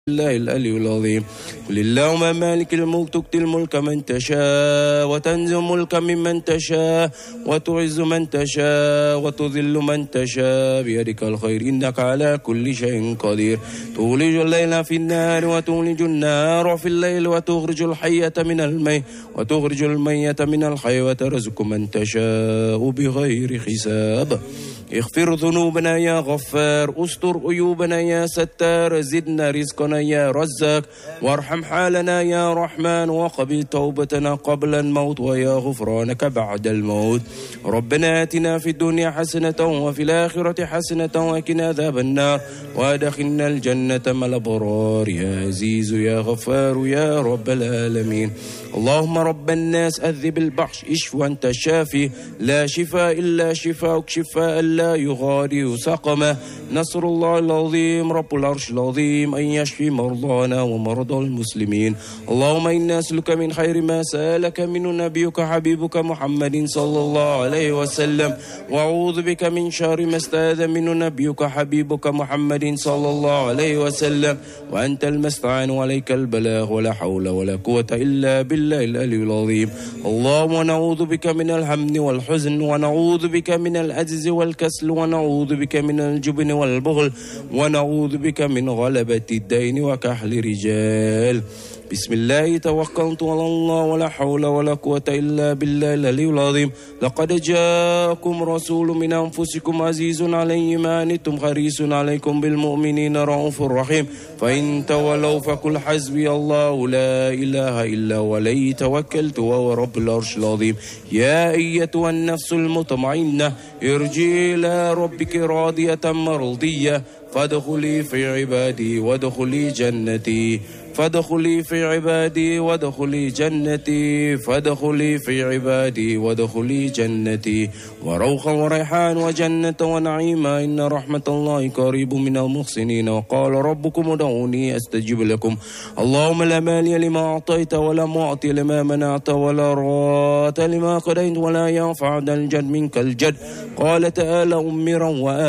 الله العلي العظيم. قل اللهم مالك الملك تؤتي الملك من تشاء وتنزع الملك ممن تشاء وتعز من تشاء وتذل من تشاء بيدك الخير إنك على كل شيء قدير. تولج الليل في النهار وتولج النهار في الليل وتخرج الحية من الميت وتخرج الميت من الحي وترزق من تشاء بغير حساب. اغفر ذنوبنا يا غفار، استر عيوبنا يا ستار، زدنا رزقنا يا رزاق، وارحم حالنا يا رحمن، وقبل توبتنا قبل الموت ويا غفرانك بعد الموت. ربنا آتنا في الدنيا حسنة وفي الآخرة حسنة وقنا عذاب النار وادخلنا الجنة مع الأبرار يا عزيز يا غفار يا رب العالمين. اللهم رب الناس أذهب البحش اشف وأنت الشافي، لا شفاء إلا شفاءك شفاء لا يغادر سقما. نصر الله العظيم رب العرش العظيم أن يشفي مرضانا ومرضى المسلمين. اللهم إنا نسألك من خير ما سألك منه نبيك حبيبك محمد صلى الله عليه وسلم، وأعوذ بك من شر ما استعاذ منه نبيك حبيبك محمد صلى الله عليه وسلم، وأنت المستعان وعليك البلاغ ولا حول ولا قوة إلا بالله العلي العظيم. اللهم نعوذ بك من الهم والحزن، ونعوذ بك من العجز والكسل، ونعوذ بك من الجبن والبخل، ونعوذ بك من غلبة الدين وكحل رجال. بسم الله توكلت على الله ولا حول ولا قوة إلا بالله العلي العظيم. لقد جاءكم رسول من أنفسكم عزيز عليه ما عنتم حريص عليكم بالمؤمنين رؤوف رحيم. فإن تولوا فقل حسبي الله لا إله إلا هو عليه توكلت وهو رب العرش العظيم. يا أيتها النفس المطمئنة ارجعي إلى ربك راضية مرضية فادخلي في عبادي وادخلي جنتي، فادخلي في عبادي وادخلي جنتي، فادخلي في عبادي وادخلي جنتي. وروحا وريحان وجنة ونعيما إن رحمة الله قريب من المحسنين. وقال ربكم ادعوني أستجب لكم. اللهم لا مانع لما أعطيت ولا معطي لما منعت ولا راد لما قضيت ولا ينفع ذا الجد منك الجد. قال تعالى أمرا